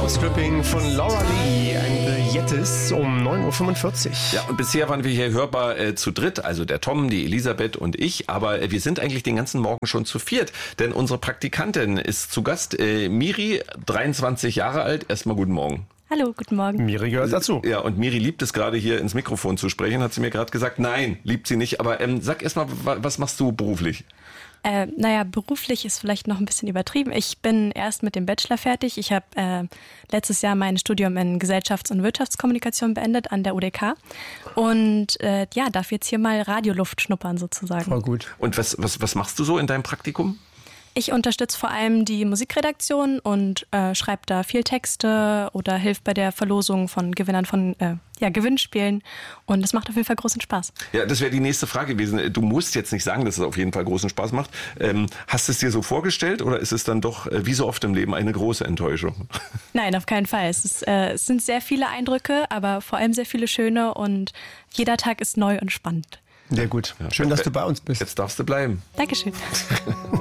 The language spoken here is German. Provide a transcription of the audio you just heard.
Stripping von Laura Lee and the Yetis um 9.45 Uhr. Ja, und bisher waren wir hier hörbar zu dritt, also der Tom, die Elisabeth und ich, aber wir sind eigentlich den ganzen Morgen schon zu viert, denn unsere Praktikantin ist zu Gast, Miri, 23 Jahre alt. Erstmal guten Morgen. Hallo, guten Morgen. Miri gehört dazu. Ja, und Miri liebt es gerade hier ins Mikrofon zu sprechen, hat sie mir gerade gesagt. Nein, liebt sie nicht, aber sag erstmal, was machst du beruflich? Beruflich ist vielleicht noch ein bisschen übertrieben. Ich bin erst mit dem Bachelor fertig. Ich habe letztes Jahr mein Studium in Gesellschafts- und Wirtschaftskommunikation beendet an der UDK und darf jetzt hier mal Radioluft schnuppern sozusagen. Voll gut. Und was machst du so in deinem Praktikum? Ich unterstütze vor allem die Musikredaktion und schreibe da viel Texte oder hilf bei der Verlosung von Gewinnern von Gewinnspielen. Und das macht auf jeden Fall großen Spaß. Ja, das wäre die nächste Frage gewesen. Du musst jetzt nicht sagen, dass es auf jeden Fall großen Spaß macht. Hast du es dir so vorgestellt oder ist es dann doch, wie so oft im Leben, eine große Enttäuschung? Nein, auf keinen Fall. Es sind sehr viele Eindrücke, aber vor allem sehr viele schöne und jeder Tag ist neu und spannend. Sehr gut. Schön, dass du bei uns bist. Jetzt darfst du bleiben. Dankeschön.